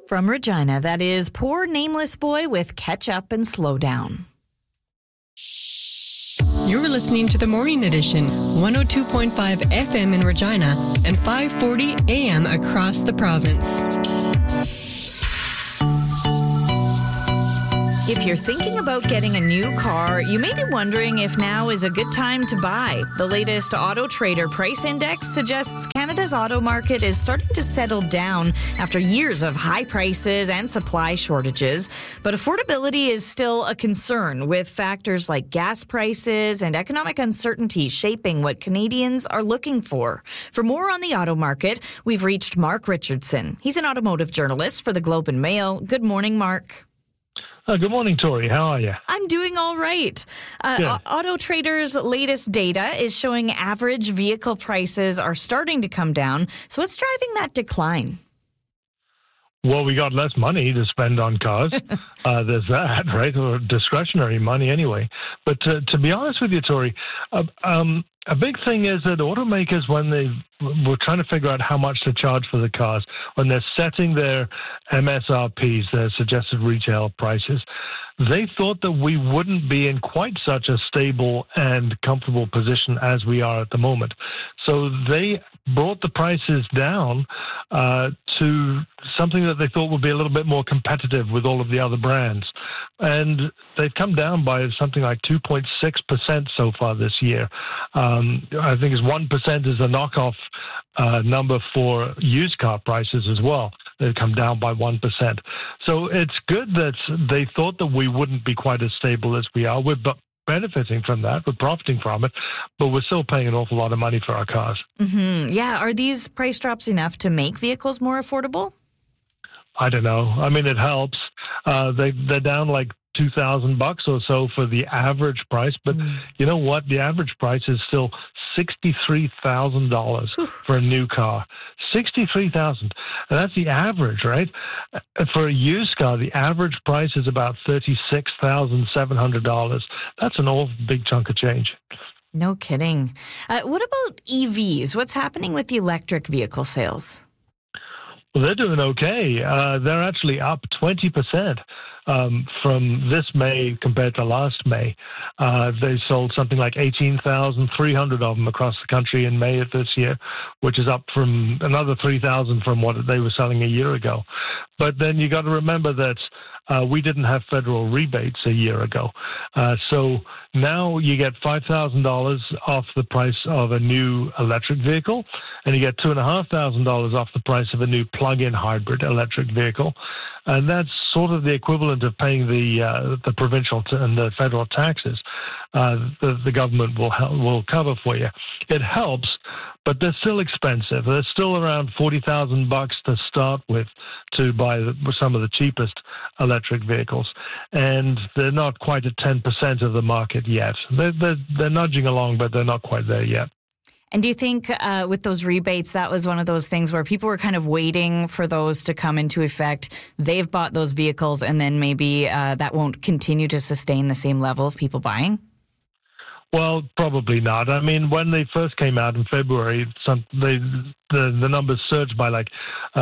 From Regina, that is Poor Nameless Boy with Catch Up and Slow Down. You're listening to the Morning Edition, 102.5 FM in Regina and 540 AM across the province. If you're thinking about getting a new car, you may be wondering if now is a good time to buy. The latest Auto Trader price index suggests Canada's auto market is starting to settle down after years of high prices and supply shortages. But affordability is still a concern, with factors like gas prices and economic uncertainty shaping what Canadians are looking for. For more on the auto market, we've reached Mark Richardson. He's an automotive journalist for the Globe and Mail. Good morning, Mark. Good morning, Tori. How are you? I'm doing all right. Auto Trader's latest data is showing average vehicle prices are starting to come down. So what's driving that decline? Well, we got less money to spend on cars. There's that, right? Or discretionary money anyway. But to be honest with you, Tori, a big thing is that automakers, when they were trying to figure out how much to charge for the cars, when they're setting their MSRPs, their suggested retail prices, they thought that we wouldn't be in quite such a stable and comfortable position as we are at the moment. So they brought the prices down to something that they thought would be a little bit more competitive with all of the other brands. And they've come down by something like 2.6% so far this year. I think it's 1% is a knockoff number for used car prices as well. They've come down by 1%. So it's good that they thought that we wouldn't be quite as stable as we are. We're benefiting from that. We're profiting from it, but we're still paying an awful lot of money for our cars. Mm-hmm. Yeah. Are these price drops enough to make vehicles more affordable? I don't know. I mean, it helps. They're down like $2,000 or so for the average price, but you know what? The average price is still $63,000 for a new car. $63,000, and that's the average, right? For a used car, the average price is about $36,700. That's an awful big chunk of change. No kidding. What about EVs? What's happening with the electric vehicle sales? Well, they're doing okay. They're actually up 20% from this May compared to last May. They sold something like 18,300 of them across the country in May of this year, which is up from another 3,000 from what they were selling a year ago. But then you got to remember that we didn't have federal rebates a year ago. So now you get $5,000 off the price of a new electric vehicle, and you get $2,500 off the price of a new plug-in hybrid electric vehicle. And that's sort of the equivalent of paying the provincial and the federal taxes the government will cover for you. It helps, but they're still expensive. They're still around $40,000 to start with to buy some of the cheapest electric vehicles, and they're not quite at 10% of the market yet. They're nudging along, but they're not quite there yet. And do you think with those rebates, that was one of those things where people were kind of waiting for those to come into effect? They've bought those vehicles, and then maybe that won't continue to sustain the same level of people buying? Well, probably not. I mean, when they first came out in February, the numbers surged by like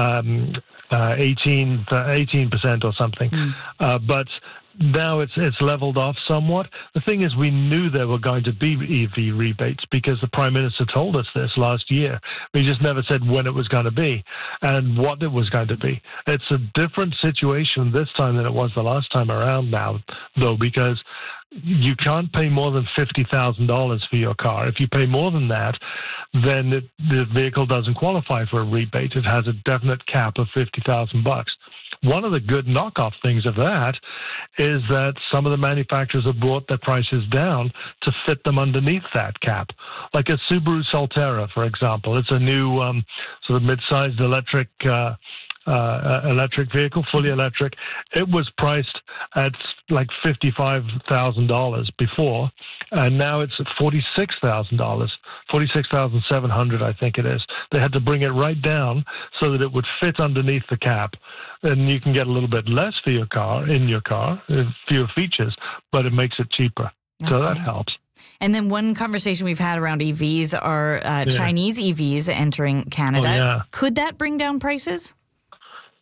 18% or something. But now it's leveled off somewhat. The thing is, we knew there were going to be EV rebates because the Prime Minister told us this last year. He just never said when it was going to be and what it was going to be. It's a different situation this time than it was the last time around now, though, because you can't pay more than $50,000 for your car. If you pay more than that, then the vehicle doesn't qualify for a rebate. It has a definite cap of $50,000. One of the good knockoff things of that is that some of the manufacturers have brought their prices down to fit them underneath that cap. Like a Subaru Solterra, for example. It's a new sort of mid-sized electric vehicle, fully electric. It was priced at like $55,000 before, and now it's at $46,000, $46,700, I think it is. They had to bring it right down so that it would fit underneath the cap, and you can get a little bit less for your car, fewer features, but it makes it cheaper. So that helps. And then one conversation we've had around EVs are Chinese EVs entering Canada. Oh, yeah. Could that bring down prices?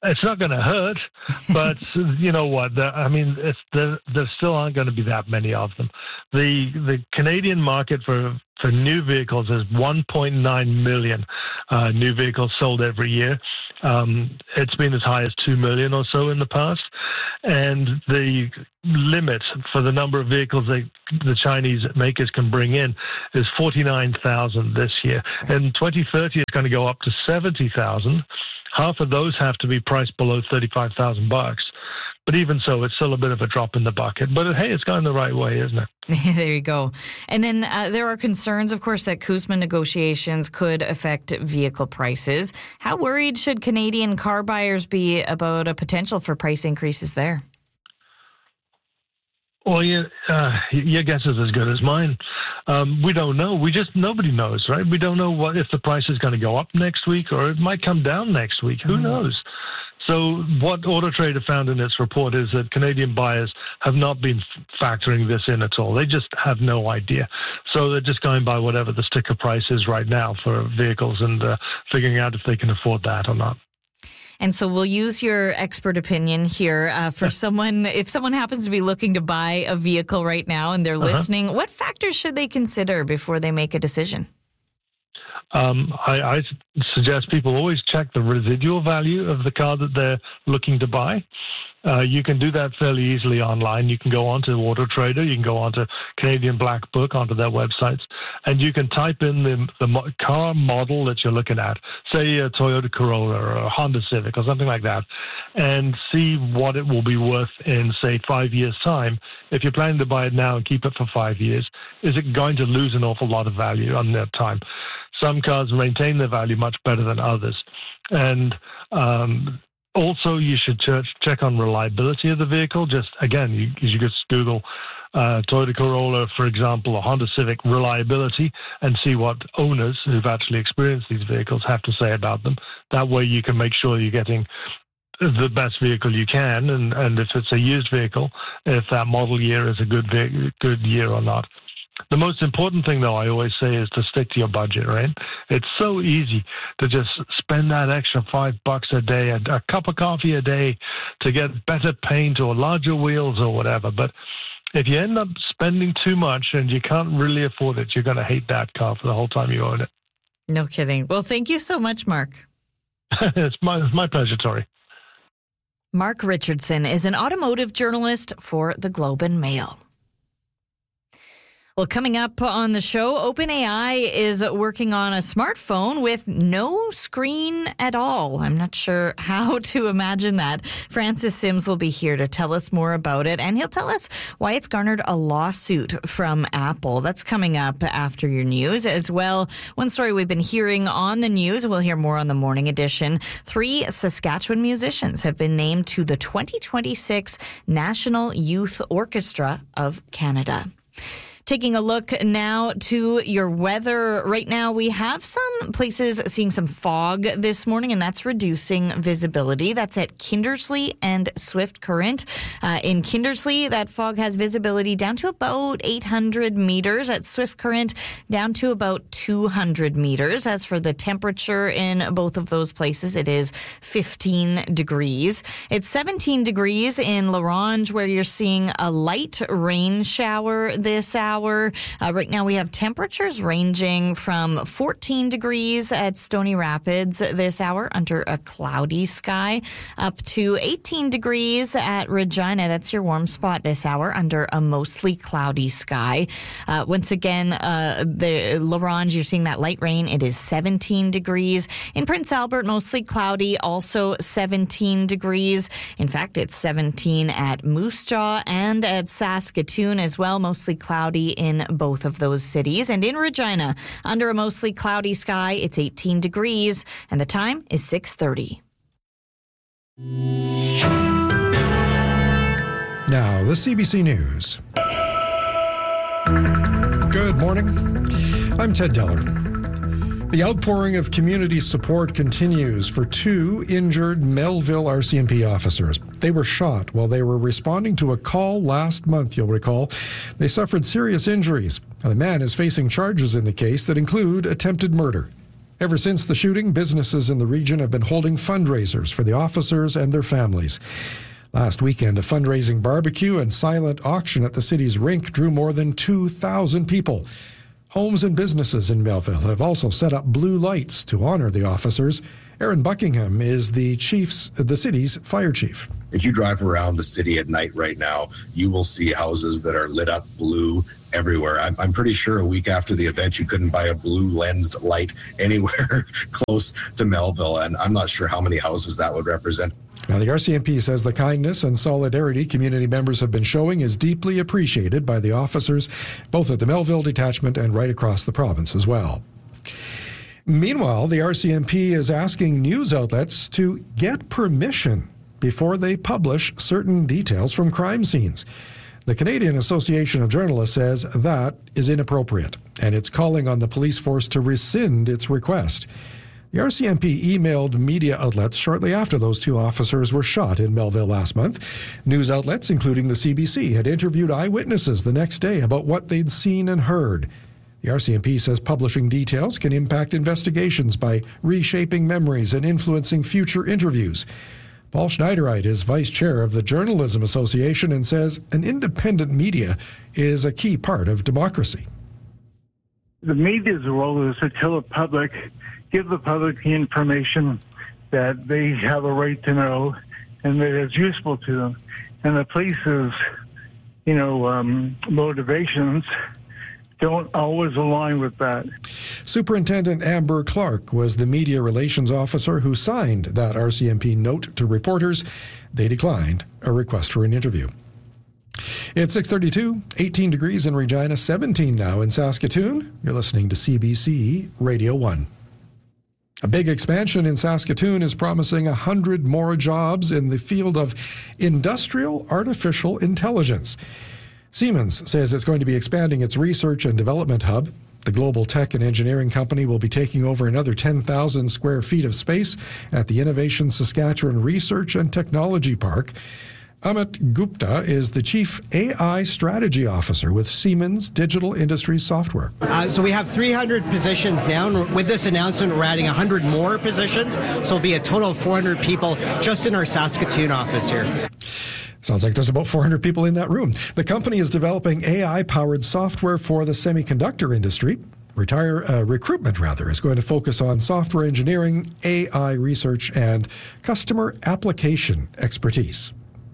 It's not going to hurt, but you know what? There still aren't going to be that many of them. The Canadian market for new vehicles is 1.9 million new vehicles sold every year. It's been as high as 2 million or so in the past. And the limit for the number of vehicles the Chinese makers can bring in is 49,000 this year. In 2030, it's going to go up to 70,000. Half of those have to be priced below $35,000. But even so, it's still a bit of a drop in the bucket. But hey, it's going the right way, isn't it? There you go. And then there are concerns, of course, that CUSMA negotiations could affect vehicle prices. How worried should Canadian car buyers be about a potential for price increases there? Well, your guess is as good as mine. We don't know. Nobody knows, right? We don't know if the price is going to go up next week or it might come down next week. Who knows? So what Auto Trader found in its report is that Canadian buyers have not been factoring this in at all. They just have no idea. So they're just going by whatever the sticker price is right now for vehicles and figuring out if they can afford that or not. And so we'll use your expert opinion here for someone, if someone happens to be looking to buy a vehicle right now and they're listening, what factors should they consider before they make a decision? I suggest people always check the residual value of the car that they're looking to buy. You can do that fairly easily online. You can go onto Auto Trader, you can go onto Canadian Black Book, onto their websites, and you can type in the car model that you're looking at, say a Toyota Corolla or a Honda Civic or something like that, and see what it will be worth in, say, 5 years' time. If you're planning to buy it now and keep it for 5 years, is it going to lose an awful lot of value on that time? Some cars maintain their value much better than others. And also, you should check on reliability of the vehicle. Just, again, you just Google Toyota Corolla, for example, or Honda Civic reliability and see what owners who've actually experienced these vehicles have to say about them. That way you can make sure you're getting the best vehicle you can. And if it's a used vehicle, if that model year is a good year or not. The most important thing, though, I always say, is to stick to your budget, right? It's so easy to just spend that extra $5 a day, a cup of coffee a day to get better paint or larger wheels or whatever. But if you end up spending too much and you can't really afford it, you're going to hate that car for the whole time you own it. No kidding. Well, thank you so much, Mark. It's my pleasure, Tori. Mark Richardson is an automotive journalist for the Globe and Mail. Well, coming up on the show, OpenAI is working on a smartphone with no screen at all. I'm not sure how to imagine that. Francis Sims will be here to tell us more about it, and he'll tell us why it's garnered a lawsuit from Apple. That's coming up after your news as well. One story we've been hearing on the news, we'll hear more on the morning edition. 3 Saskatchewan musicians have been named to the 2026 National Youth Orchestra of Canada. Taking a look now to your weather. Right now, we have some places seeing some fog this morning, and that's reducing visibility. That's at Kindersley and Swift Current. In Kindersley, that fog has visibility down to about 800 meters. At Swift Current, down to about 200 meters. As for the temperature in both of those places, it is 15 degrees. It's 17 degrees in La Ronge, where you're seeing a light rain shower this hour. Right now we have temperatures ranging from 14 degrees at Stony Rapids this hour under a cloudy sky, up to 18 degrees at Regina. That's your warm spot this hour under a mostly cloudy sky. Once again, the La Ronge, you're seeing that light rain. It is 17 degrees. In Prince Albert, mostly cloudy, also 17 degrees. In fact, it's 17 at Moose Jaw and at Saskatoon as well, mostly cloudy in both of those cities. And in Regina, under a mostly cloudy sky, it's 18 degrees, and the time is 6:30. Now, the CBC News. Good morning. I'm Ted Deller. The outpouring of community support continues for 2 injured Melville RCMP officers. They were shot while they were responding to a call last month, you'll recall. They suffered serious injuries, and the man is facing charges in the case that include attempted murder. Ever since the shooting, businesses in the region have been holding fundraisers for the officers and their families. Last weekend, a fundraising barbecue and silent auction at the city's rink drew more than 2,000 people. Homes and businesses in Melville have also set up blue lights to honor the officers. Aaron Buckingham is the city's fire chief. If you drive around the city at night right now, you will see houses that are lit up blue everywhere. I'm pretty sure a week after the event, you couldn't buy a blue lensed light anywhere close to Melville, and I'm not sure how many houses that would represent. Now, the RCMP says the kindness and solidarity community members have been showing is deeply appreciated by the officers, both at the Melville detachment and right across the province as well. Meanwhile, the RCMP is asking news outlets to get permission before they publish certain details from crime scenes. The Canadian Association of Journalists says that is inappropriate, and it's calling on the police force to rescind its request. The RCMP emailed media outlets shortly after those two officers were shot in Melville last month. News outlets, including the CBC, had interviewed eyewitnesses the next day about what they'd seen and heard. The RCMP says publishing details can impact investigations by reshaping memories and influencing future interviews. Paul Schneidereit is vice chair of the Journalism Association and says an independent media is a key part of democracy. The media's role is to tell the public, give the public the information that they have a right to know and that is useful to them. And the police's, motivations don't always align with that. Superintendent Amber Clark was the media relations officer who signed that RCMP note to reporters. They declined a request for an interview. It's 6:32, 18 degrees in Regina, 17 now in Saskatoon. You're listening to CBC Radio 1. A big expansion in Saskatoon is promising 100 more jobs in the field of industrial artificial intelligence. Siemens says it's going to be expanding its research and development hub. The global tech and engineering company will be taking over another 10,000 square feet of space at the Innovation Saskatchewan Research and Technology Park. Amit Gupta is the Chief AI Strategy Officer with Siemens Digital Industries Software. So we have 300 positions now, and with this announcement, we're adding 100 more positions. So it'll be a total of 400 people just in our Saskatoon office here. Sounds like there's about 400 people in that room. The company is developing AI-powered software for the semiconductor industry. Recruitment is going to focus on software engineering, AI research, and customer application expertise.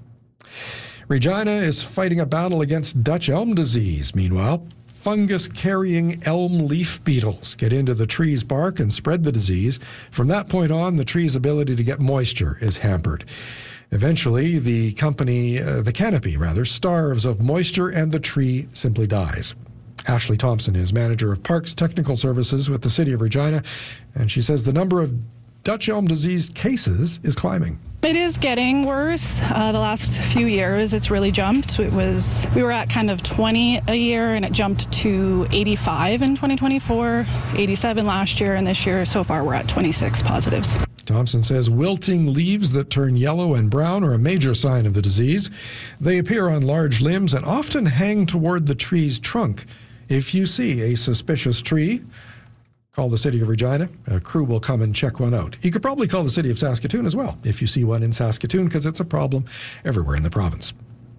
Regina is fighting a battle against Dutch elm disease. Meanwhile, fungus-carrying elm leaf beetles get into the tree's bark and spread the disease. From that point on, the tree's ability to get moisture is hampered. Eventually, the canopy starves of moisture and the tree simply dies. Ashley Thompson is manager of Parks Technical Services with the City of Regina, and she says the number of Dutch elm disease cases is climbing. It is getting worse. The last few years, it's really jumped. We were at kind of 20 a year, and it jumped to 85 in 2024, 87 last year, and this year, so far, we're at 26 positives. Thompson says wilting leaves that turn yellow and brown are a major sign of the disease. They appear on large limbs and often hang toward the tree's trunk. If you see a suspicious tree, call the City of Regina. A crew will come and check one out. You could probably call the City of Saskatoon as well if you see one in Saskatoon, because it's a problem everywhere in the province.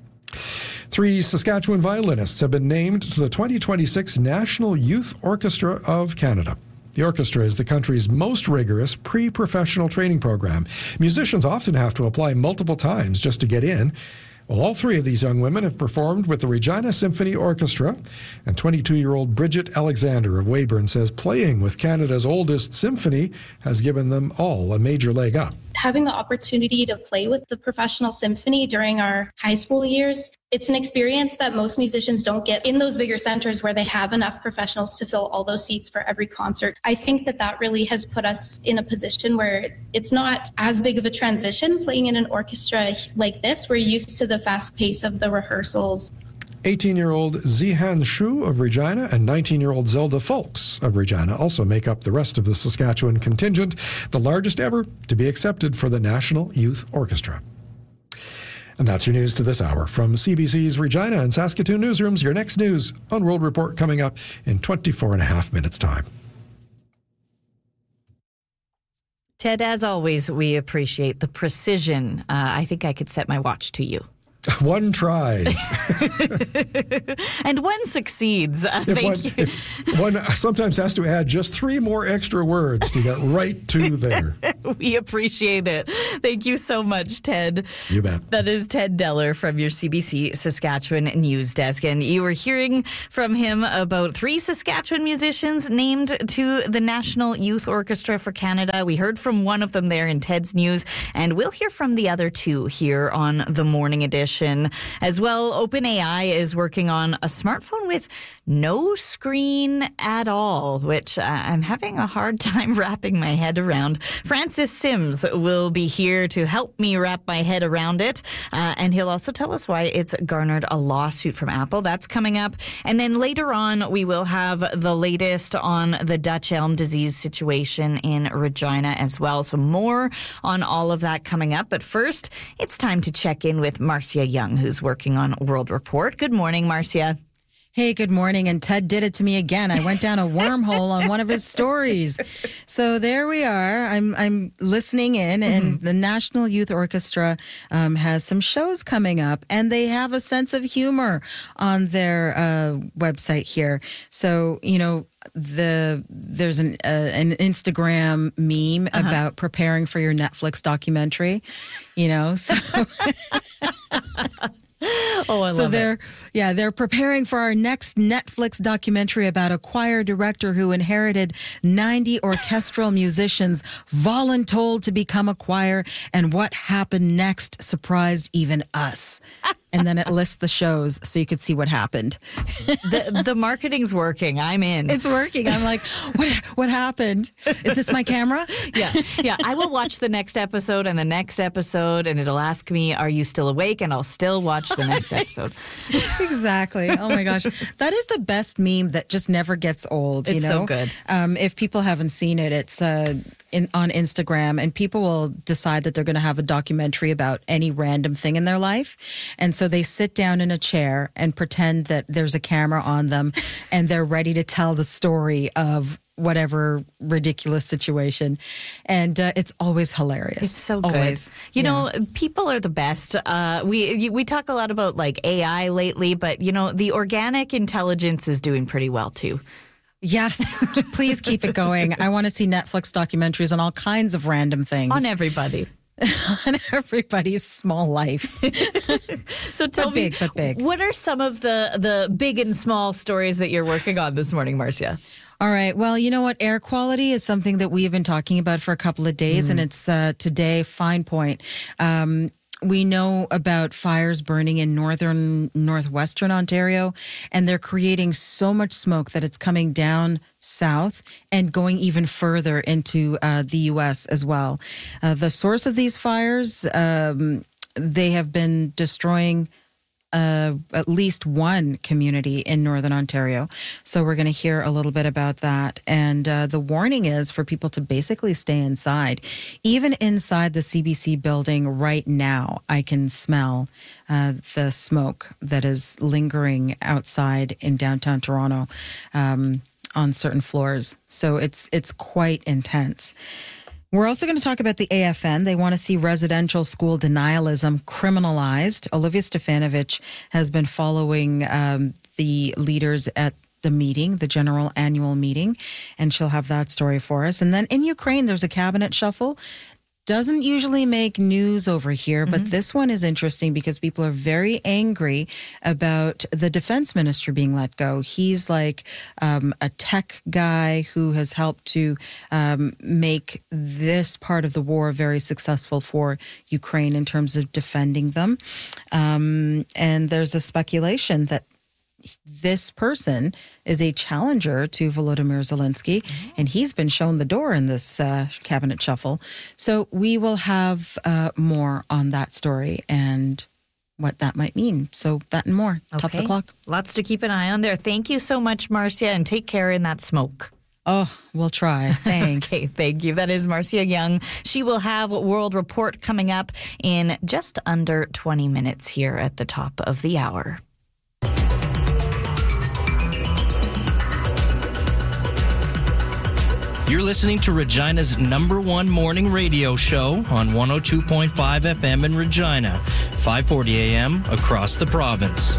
3 Saskatchewan violinists have been named to the 2026 National Youth Orchestra of Canada. The orchestra is the country's most rigorous pre-professional training program. Musicians often have to apply multiple times just to get in. Well, all 3 of these young women have performed with the Regina Symphony Orchestra, and 22-year-old Bridget Alexander of Weyburn says playing with Canada's oldest symphony has given them all a major leg up. Having the opportunity to play with the professional symphony during our high school years, it's an experience that most musicians don't get in those bigger centers where they have enough professionals to fill all those seats for every concert. I think that really has put us in a position where it's not as big of a transition playing in an orchestra like this. We're used to the fast pace of the rehearsals. 18-year-old Zihan Shu of Regina and 19-year-old Zelda Folks of Regina also make up the rest of the Saskatchewan contingent, the largest ever to be accepted for the National Youth Orchestra. And that's your news to this hour. From CBC's Regina and Saskatoon newsrooms, your next news on World Report coming up in 24 and a half minutes' time. Ted, as always, we appreciate the precision. I think I could set my watch to you. One tries. And one succeeds. Thank you. One sometimes has to add just 3 more extra words to get right to there. We appreciate it. Thank you so much, Ted. You bet. That is Ted Deller from your CBC Saskatchewan News Desk. And you were hearing from him about 3 Saskatchewan musicians named to the National Youth Orchestra for Canada. We heard from one of them there in Ted's news, and we'll hear from the other 2 here on the Morning Edition. As well, OpenAI is working on a smartphone with no screen at all, which I'm having a hard time wrapping my head around. Francis Sims will be here to help me wrap my head around it. And he'll also tell us why it's garnered a lawsuit from Apple. That's coming up. And then later on, we will have the latest on the Dutch elm disease situation in Regina as well. So more on all of that coming up. But first, it's time to check in with Marcia Young, who's working on World Report. Good morning, Marcia. Hey, good morning. And Ted did it to me again. I went down a wormhole on one of his stories. So there we are. I'm listening in, and the National Youth Orchestra has some shows coming up, and they have a sense of humor on their website here. So, you know, there's an Instagram meme about preparing for your Netflix documentary, you know, so... Oh, I love it. They're preparing for our next Netflix documentary about a choir director who inherited 90 orchestral musicians, voluntold to become a choir, and what happened next surprised even us. And then it lists the shows so you could see what happened. The marketing's working. I'm in. It's working. I'm like, what happened? Is this my camera? Yeah. I will watch the next episode and the next episode, and it'll ask me, are you still awake? And I'll still watch the next episode. Exactly. Oh my gosh. That is the best meme that just never gets old. It's you know? So good. If people haven't seen it, it's on Instagram, and people will decide that they're going to have a documentary about any random thing in their life. And so they sit down in a chair and pretend that there's a camera on them, and they're ready to tell the story of whatever ridiculous situation. And it's always hilarious. It's so good. Always. You know, people are the best. We talk a lot about like AI lately, but you know, the organic intelligence is doing pretty well too. Yes, please keep it going. I want to see Netflix documentaries on all kinds of random things. On everybody. On everybody's small life. So tell me, but big. What are some of the big and small stories that you're working on this morning, Marcia? All right. Well, you know what? Air quality is something that we have been talking about for a couple of days, and it's today, Fine Point. We know about fires burning in northwestern Ontario, and they're creating so much smoke that it's coming down south and going even further into the U.S. as well. The source of these fires, they have been destroying at least one community in Northern Ontario. So we're going to hear a little bit about that. And the warning is for people to basically stay inside. Even inside the CBC building right now, I can smell the smoke that is lingering outside in downtown Toronto on certain floors. So it's quite intense. We're also going to talk about the AFN. They want to see residential school denialism criminalized. Olivia Stefanovich has been following the leaders at the meeting, the general annual meeting, and she'll have that story for us. And then in Ukraine, there's a cabinet shuffle. Doesn't usually make news over here, but this one is interesting because people are very angry about the defense minister being let go. He's like a tech guy who has helped to make this part of the war very successful for Ukraine in terms of defending them. And there's a speculation that this person is a challenger to Volodymyr Zelensky, and he's been shown the door in this cabinet shuffle. So we will have more on that story and what that might mean. So that and more. Okay. Top of the clock. Lots to keep an eye on there. Thank you so much, Marcia, and take care in that smoke. Oh, we'll try. Thanks. Okay, thank you. That is Marcia Young. She will have World Report coming up in just under 20 minutes here at the top of the hour. You're listening to Regina's #1 morning radio show on 102.5 FM in Regina, 540 AM across the province.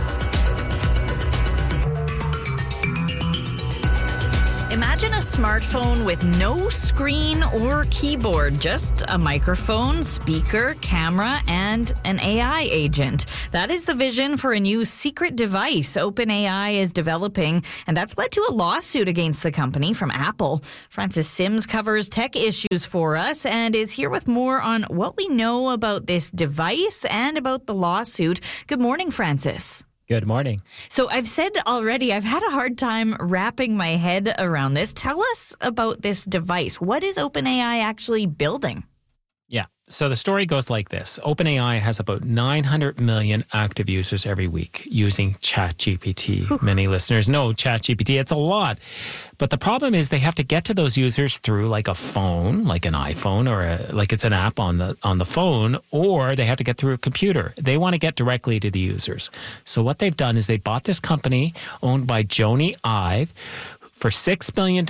Imagine a smartphone with no screen or keyboard, just a microphone, speaker, camera, and an AI agent. That is the vision for a new secret device OpenAI is developing, and that's led to a lawsuit against the company from Apple. Francis Sims covers tech issues for us and is here with more on what we know about this device and about the lawsuit. Good morning, Francis. Good morning. So I've said already, I've had a hard time wrapping my head around this. Tell us about this device. What is OpenAI actually building? Yeah. So the story goes like this. OpenAI has about 900 million active users every week using ChatGPT. Many listeners know ChatGPT. It's a lot. But the problem is they have to get to those users through like a phone, like an iPhone, or like it's an app on the phone, or they have to get through a computer. They want to get directly to the users. So what they've done is they bought this company owned by Jony Ive, for $6 billion.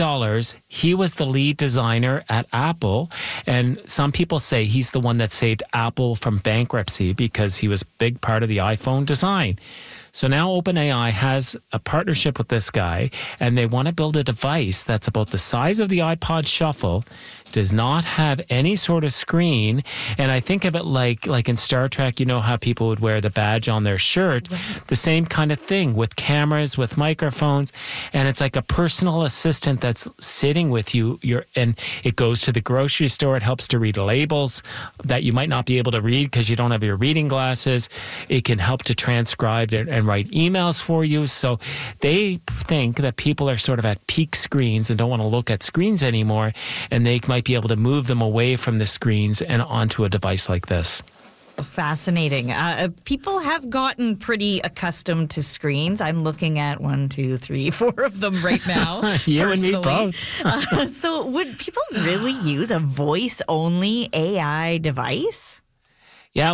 He was the lead designer at Apple. And some people say he's the one that saved Apple from bankruptcy because he was a big part of the iPhone design. So now OpenAI has a partnership with this guy, and they want to build a device that's about the size of the iPod Shuffle, does not have any sort of screen. And I think of it like in Star Trek, you know how people would wear the badge on their shirt, the same kind of thing with cameras, with microphones. And it's like a personal assistant that's sitting with you. And it goes to the grocery store. It helps to read labels that you might not be able to read because you don't have your reading glasses. It can help to transcribe and write emails for you. So they think that people are sort of at peak screens and don't want to look at screens anymore. And they might be able to move them away from the screens and onto a device like this. Fascinating. People have gotten pretty accustomed to screens. I'm looking at 1, 2, 3, 4 of them right now. You personally. And me both. So would people really use a voice-only AI device? Yeah,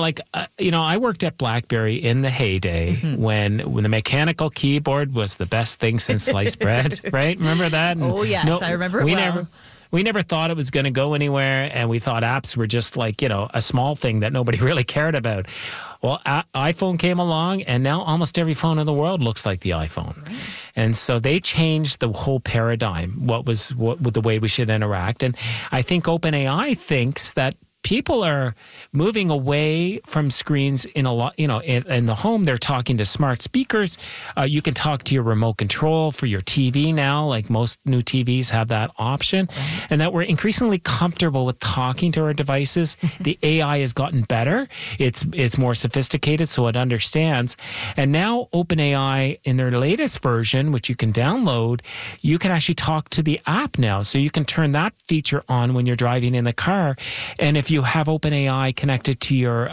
I worked at BlackBerry in the heyday when the mechanical keyboard was the best thing since sliced bread, right? Remember that? And I remember it well. We never thought it was going to go anywhere, and we thought apps were just like, a small thing that nobody really cared about. Well, iPhone came along, and now almost every phone in the world looks like the iPhone. Right. And so they changed the whole paradigm, what the way we should interact. And I think OpenAI thinks that people are moving away from screens in a lot, in the home. They're talking to smart speakers. You can talk to your remote control for your TV now, like most new TVs have that option. Right. And that we're increasingly comfortable with talking to our devices. The AI has gotten better. It's more sophisticated, so it understands. And now OpenAI, in their latest version, which you can download, you can actually talk to the app now. So you can turn that feature on when you're driving in the car. And if you have OpenAI connected to your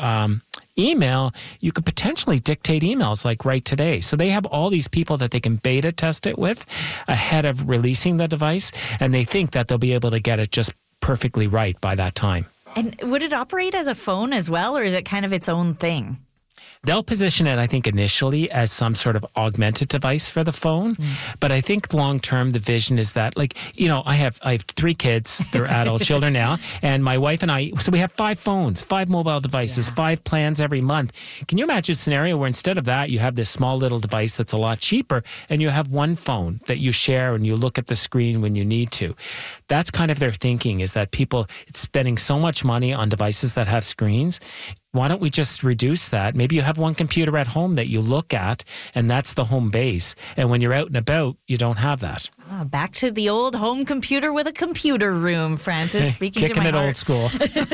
email, you could potentially dictate emails like right today. So they have all these people that they can beta test it with ahead of releasing the device, and they think that they'll be able to get it just perfectly right by that time. And would it operate as a phone as well, or is it kind of its own thing? They'll position it, I think, initially as some sort of augmented device for the phone. But I think long-term, the vision is that, I have 3 kids. They're adult children now. And my wife and I, so we have 5 phones, 5 mobile devices, 5 plans every month. Can you imagine a scenario where instead of that, you have this small little device that's a lot cheaper, and you have one phone that you share and you look at the screen when you need to? That's kind of their thinking, is that people, it's spending so much money on devices that have screens. Why don't we just reduce that? Maybe you have one computer at home that you look at, and that's the home base. And when you're out and about, you don't have that. Back to the old home computer with a computer room, Francis. Speaking to my heart. Kicking it old school.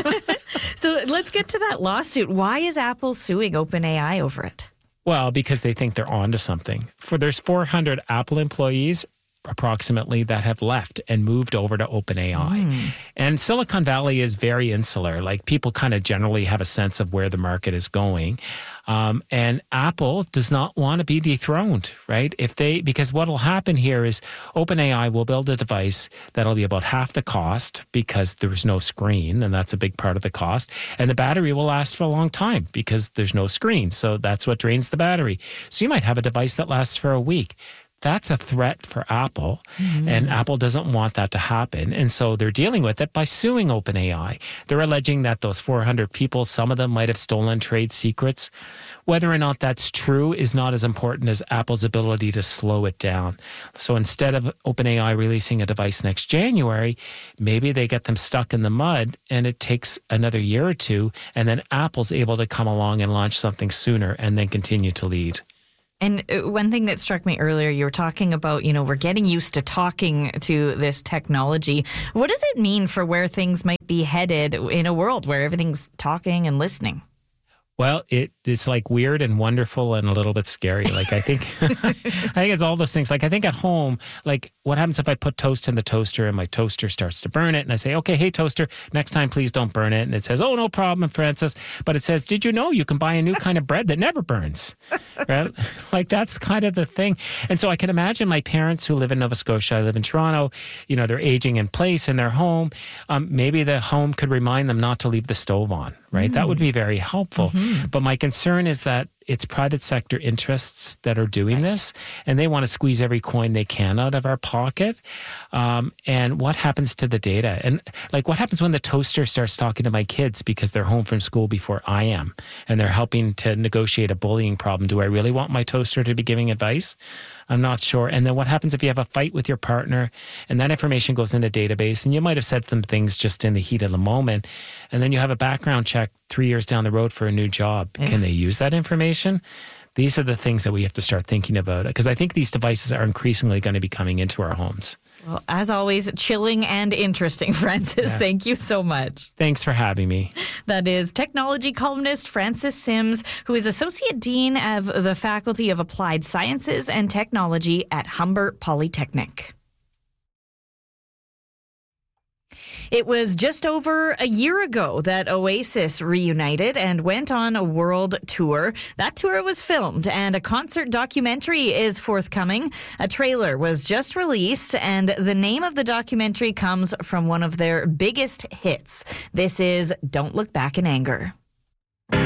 So let's get to that lawsuit. Why is Apple suing OpenAI over it? Well, because they think they're onto something. There's 400 Apple employees approximately that have left and moved over to OpenAI. And Silicon Valley is very insular. Like, people kind of generally have a sense of where the market is going. And Apple does not want to be dethroned, right? Because what will happen here is OpenAI will build a device that'll be about half the cost because there's no screen, and that's a big part of the cost. And the battery will last for a long time because there's no screen. So that's what drains the battery. So you might have a device that lasts for a week. that's a threat for Apple, and Apple doesn't want that to happen. And so they're dealing with it by suing OpenAI. They're alleging that those 400 people, some of them might have stolen trade secrets. Whether or not that's true is not as important as Apple's ability to slow it down. So instead of OpenAI releasing a device next January, maybe they get them stuck in the mud and it takes another year or two, and then Apple's able to come along and launch something sooner and then continue to lead. And one thing that struck me earlier, you were talking about, we're getting used to talking to this technology. What does it mean for where things might be headed in a world where everything's talking and listening? Well, it's like weird and wonderful and a little bit scary. Like, I think it's all those things. Like, I think at home, like, what happens if I put toast in the toaster and my toaster starts to burn it? And I say, okay, hey, toaster, next time, please don't burn it. And it says, oh, no problem, Francis. But it says, did you know you can buy a new kind of bread that never burns? Right? Like, that's kind of the thing. And so I can imagine my parents who live in Nova Scotia, I live in Toronto, they're aging in place in their home. Maybe the home could remind them not to leave the stove on, right? That would be very helpful. But my concern is that it's private sector interests that are doing this, and they want to squeeze every coin they can out of our pocket. And what happens to the data? And like, what happens when the toaster starts talking to my kids because they're home from school before I am, and they're helping to negotiate a bullying problem? Do I really want my toaster to be giving advice? I'm not sure. And then what happens if you have a fight with your partner and that information goes in a database, and you might have said some things just in the heat of the moment, and then you have a background check 3 years down the road for a new job. Yeah. Can they use that information? These are the things that we have to start thinking about, because I think these devices are increasingly going to be coming into our homes. Well, as always, chilling and interesting, Francis. Yeah. Thank you so much. Thanks for having me. That is technology columnist Francis Sims, who is Associate Dean of the Faculty of Applied Sciences and Technology at Humber Polytechnic. It was just over a year ago that Oasis reunited and went on a world tour. That tour was filmed, and a concert documentary is forthcoming. A trailer was just released, and the name of the documentary comes from one of their biggest hits. This is Don't Look Back in Anger.